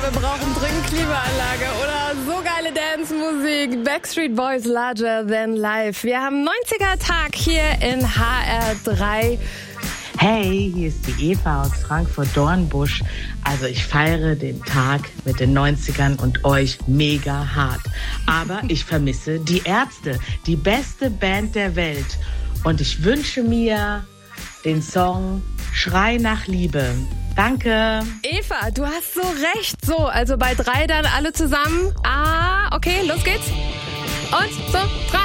wir brauchen dringend Klimaanlage oder so geile Dance-Musik. Backstreet Boys, Larger Than Life. Wir haben 90er-Tag hier in HR3. Hey, hier ist die Eva aus Frankfurt-Dornbusch. Also ich feiere den Tag mit den 90ern und euch mega hart. Aber ich vermisse die Ärzte, die beste Band der Welt. Und ich wünsche mir den Song Schrei nach Liebe. Danke. Eva, du hast so recht. So, also bei 3 dann alle zusammen. Okay, los geht's. Und so, 3.